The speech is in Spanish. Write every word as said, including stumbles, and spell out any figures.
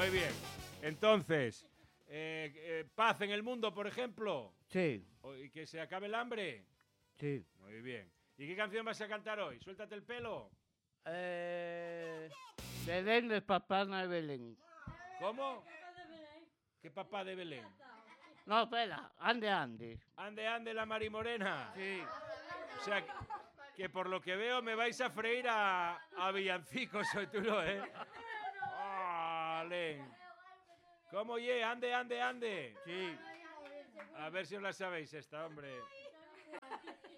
Muy bien. Entonces, eh, eh, paz en el mundo, por ejemplo. Sí, O- Y que se acabe el hambre. sí. Muy bien. ¿Y qué canción vas a cantar hoy? Suéltate el pelo. Eh, Belén es papana de Belén. ¿Cómo? ¿Qué papá de Belén? No, espera, ande, ande. Ande, ande la Marimorena. Sí. O sea, que, que por lo que veo me vais a freír a, a villancicos, soy tú, ¿eh? Vale. ¿Cómo ye? Ande, ande, ande. Sí. A ver si os la sabéis esta, hombre.